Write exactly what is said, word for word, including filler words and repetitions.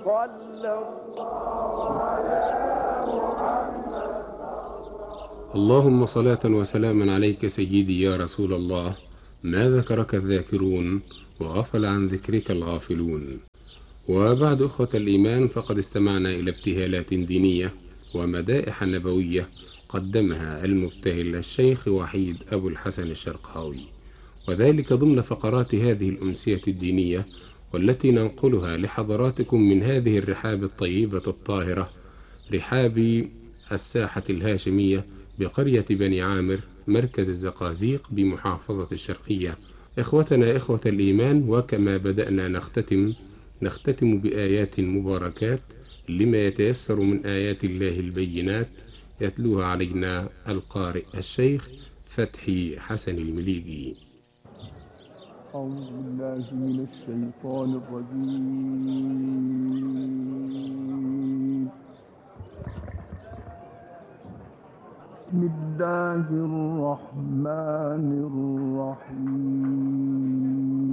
اللهم صلاة وسلاما عليك سيدي يا رسول الله. ما ذكرك الذاكرون وغفل عن ذكرك الغافلون. وبعد أخوة الإيمان، فقد استمعنا إلى ابتهالات دينية ومدائح نبوية قدمها المبتهل الشيخ وحيد أبو الحسن الشرقاوي، وذلك ضمن فقرات هذه الأمسية الدينية، والتي ننقلها لحضراتكم من هذه الرحاب الطيبة الطاهرة، رحاب الساحة الهاشمية بقرية بني عامر، مركز الزقازيق بمحافظة الشرقية. إخوتنا إخوة الإيمان، وكما بدأنا نختتم نختتم بآيات مباركات لما يتيسر من آيات الله البينات، يتلوها علينا القارئ الشيخ فتحي حسن المليجي. أعوذ بالله من الشيطان الرجيم. بسم الله الرحمن الرحيم.